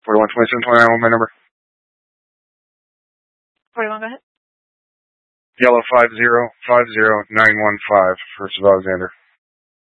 412729 my number. 41, go ahead. Yellow 5050915, First of Alexander.